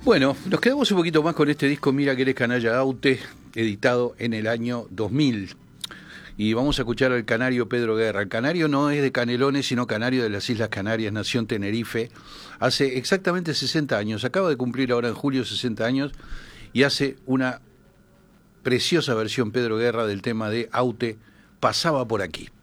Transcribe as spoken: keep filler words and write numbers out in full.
Bueno, nos quedamos un poquito más con este disco Mira que eres canalla Aute, editado en el año dos mil. Y vamos a escuchar al canario Pedro Guerra. El canario no es de Canelones, sino canario de las Islas Canarias, nació en Tenerife hace exactamente sesenta años. Acaba de cumplir ahora en julio sesenta años y hace una preciosa versión Pedro Guerra del tema de Aute, Pasaba por aquí.